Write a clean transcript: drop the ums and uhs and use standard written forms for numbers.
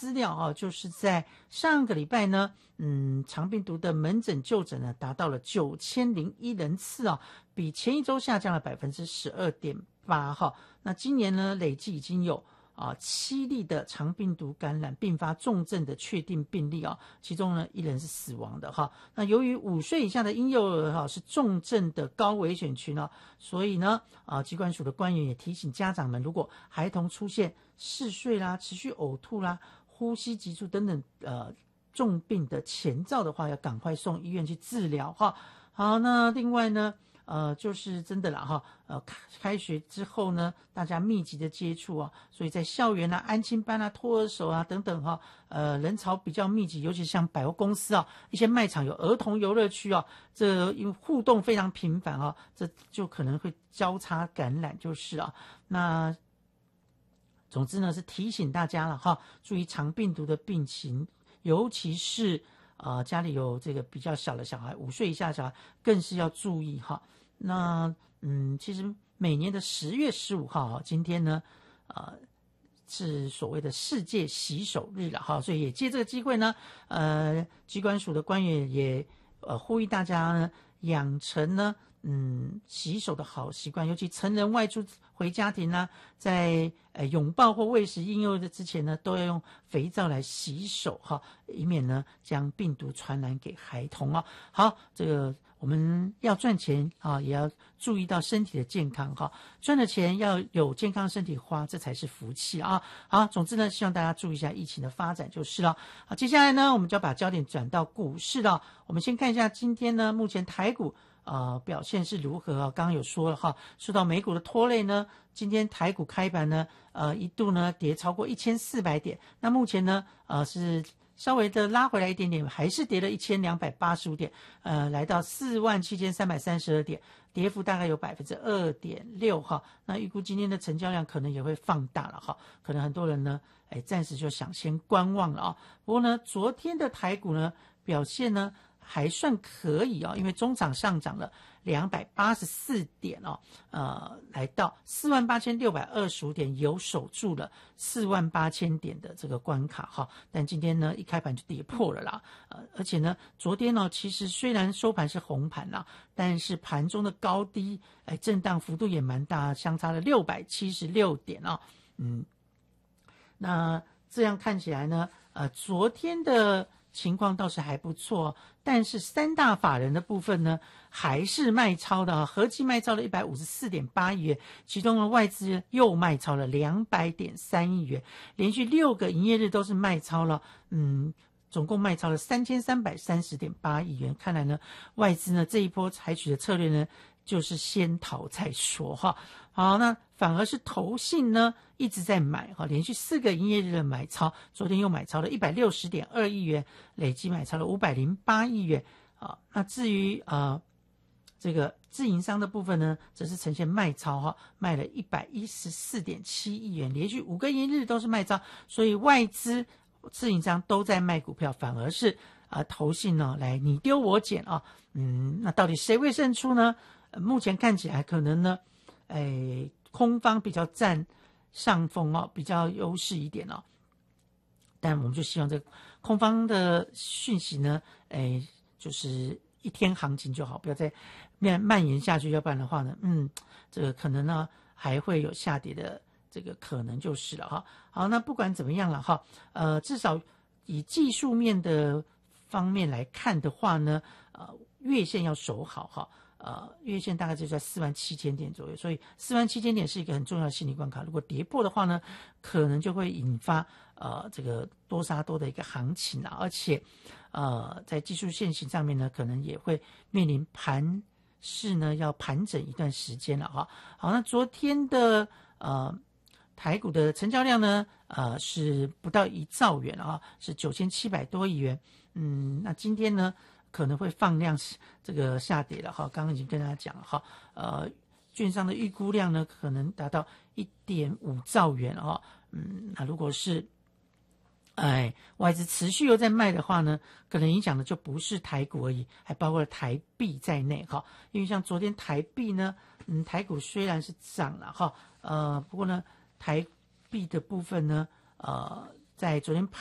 资料啊，就是在上个礼拜呢，肠病毒的门诊就诊呢达到了9001人次啊，比前一周下降了12.8%哈。那今年呢，累计已经有7例的肠病毒感染并发重症的确定病例啊，其中呢1人是死亡的哈。那由于5岁以下的婴幼儿是重症的高危险群呢，所以呢疾管署的官员也提醒家长们，如果孩童出现嗜睡啦、持续呕吐啦、呼吸急促等等重病的前兆的话，要赶快送医院去治疗哈。好，那另外呢就是真的啦哈，开学之后呢，大家密集的接触啊，所以在校园啊、安亲班啊、托儿所啊等等哈，人潮比较密集，尤其像百货公司啊、一些卖场有儿童游乐区啊，这因为互动非常频繁啊，这就可能会交叉感染，就是啊，那总之呢是提醒大家了哈，注意肠病毒的病情，尤其是家里有这个比较小的小孩，5岁以下的小孩更是要注意哈。那其实每年的10月15号今天呢是所谓的世界洗手日了哈，所以也借这个机会呢疾管署的官员也呼吁大家呢养成呢洗手的好习惯，尤其成人外出回家庭呢，在拥抱或喂食婴幼儿的之前呢，都要用肥皂来洗手哈，以免呢将病毒传染给孩童啊。好，这个我们要赚钱啊，也要注意到身体的健康哈。赚的钱要有健康身体花，这才是福气啊。好，总之呢，希望大家注意一下疫情的发展就是了。好，接下来呢，我们就要把焦点转到股市了。我们先看一下今天呢，目前台股表现是如何啊？刚刚有说了哈，受到美股的拖累呢，今天台股开盘呢，一度呢跌超过1400点，那目前呢，是稍微的拉回来一点点，还是跌了1285点，来到47332点，跌幅大概有2.6%哈。那预估今天的成交量可能也会放大了哈，可能很多人呢，暂时就想先观望了啊。不过呢，昨天的台股呢表现呢还算可以因为中场上涨了284点来到48625点，有守住了48000点的这个关卡哈。但今天呢一开盘就跌破了啦，而且呢昨天其实虽然收盘是红盘啦，但是盘中的高低震荡幅度也蛮大，相差了676点那这样看起来呢昨天的情况倒是还不错，但是三大法人的部分呢还是卖超的合计卖超了154.8亿元，其中的外资又卖超了200.3亿元，连续6个营业日都是卖超了总共卖超了3330.8亿元。看来呢外资呢这一波采取的策略呢就是先逃再说哈。好，那反而是投信呢一直在买哈，连续4个营业日的买超，昨天又买超了160.2亿元，累计买超了508亿元那至于这个自营商的部分呢，则是呈现卖超哈，卖了114.7亿元，连续5个营业日都是卖超，所以外资自营商都在卖股票，反而是投信呢来你丢我捡那到底谁会胜出呢？目前看起来可能呢空方比较占上风比较优势一点但我们就希望这个空方的讯息呢就是一天行情就好，不要再蔓延下去，要不然的话呢这个可能呢还会有下跌的这个可能就是了哈。好，那不管怎么样了哈至少以技术面的方面来看的话呢月线要守好哈月线大概就在47000点左右，所以47000点是一个很重要的心理关卡，如果跌破的话呢可能就会引发这个多杀多的一个行情而且在技术线型上面呢可能也会面临盘势呢要盘整一段时间了哈。好，那昨天的台股的成交量呢是不到1兆元是9700多亿元那今天呢可能会放量这个下跌了哈，刚刚已经跟大家讲了哈券商的预估量呢可能达到1.5兆元那如果是外资持续又在卖的话呢，可能影响的就不是台股而已，还包括了台币在内哈。因为像昨天台币呢台股虽然是涨了哈不过呢台币的部分呢在昨天